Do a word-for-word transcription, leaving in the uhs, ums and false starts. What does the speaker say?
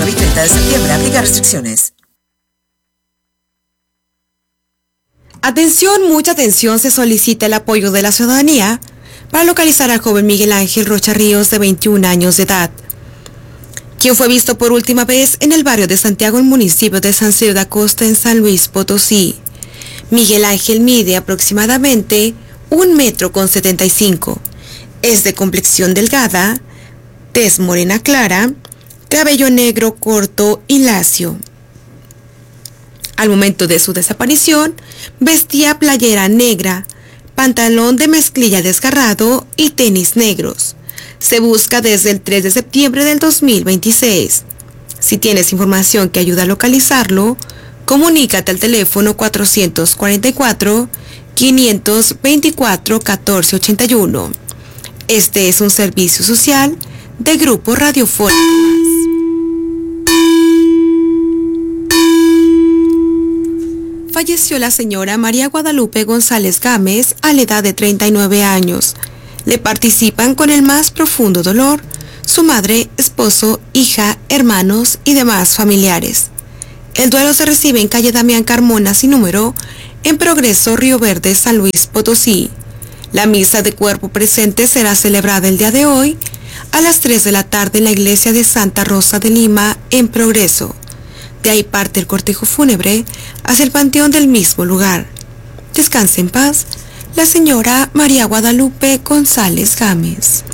veintinueve y treinta de septiembre. Aplica restricciones. Atención, mucha atención, se solicita el apoyo de la ciudadanía para localizar al joven Miguel Ángel Rocha Ríos, de veintiún años de edad, quien fue visto por última vez en el barrio de Santiago, el municipio de San Ciro de Acosta, en San Luis Potosí. Miguel Ángel mide aproximadamente un metro con setenta y cinco, es de complexión delgada, tez morena clara, cabello negro corto y lacio. Al momento de su desaparición, vestía playera negra, pantalón de mezclilla desgarrado y tenis negros. Se busca desde el tres de septiembre del dos mil veintiséis. Si tienes información que ayuda a localizarlo, comunícate al teléfono cuatrocientos cuarenta y cuatro, quinientos veinticuatro, catorce ochenta y uno. Este es un servicio social de Grupo Radiofónico. Falleció la señora María Guadalupe González Gámez a la edad de treinta y nueve años. Le participan con el más profundo dolor su madre, esposo, hija, hermanos y demás familiares. El duelo se recibe en calle Damián Carmona sin número, en Progreso, Río Verde, San Luis Potosí. La misa de cuerpo presente será celebrada el día de hoy a las tres de la tarde en la iglesia de Santa Rosa de Lima, en Progreso. De ahí parte el cortejo fúnebre hacia el panteón del mismo lugar. Descanse en paz la señora María Guadalupe González Gámez.